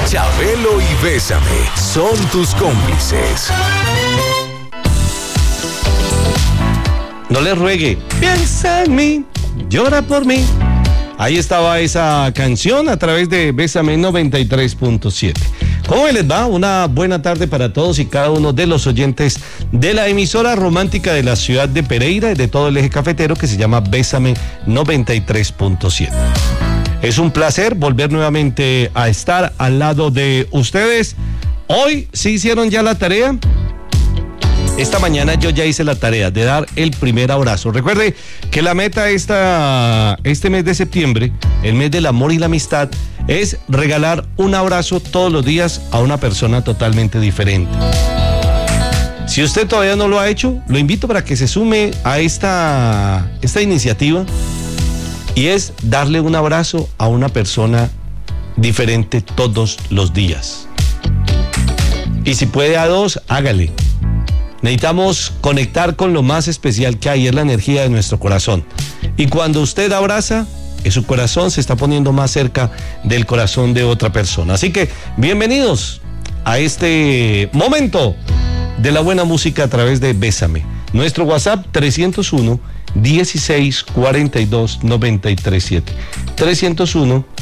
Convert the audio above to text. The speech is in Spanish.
Chabelo y Bésame son tus cómplices. No le ruegue, piensa en mí, llora por mí. Ahí estaba esa canción a través de Bésame 93.7. ¿Cómo les va? Una buena tarde para todos y cada uno de los oyentes de la emisora romántica de la ciudad de Pereira y de todo el eje cafetero que se llama Bésame 93.7. Es un placer volver nuevamente a estar al lado de ustedes. Hoy sí hicieron ya la tarea. Esta mañana yo ya hice la tarea de dar el primer abrazo. Recuerde que la meta este mes de septiembre, el mes del amor y la amistad, es regalar un abrazo todos los días a una persona totalmente diferente. Si usted todavía no lo ha hecho, lo invito para que se sume a esta iniciativa y es darle un abrazo a una persona diferente todos los días. Y si puede a dos, hágale. Necesitamos conectar con lo más especial que hay, es la energía de nuestro corazón. Y cuando usted abraza, su corazón se está poniendo más cerca del corazón de otra persona. Así que bienvenidos a este momento de la buena música a través de Bésame. Nuestro WhatsApp 301 16 42 93 7. 301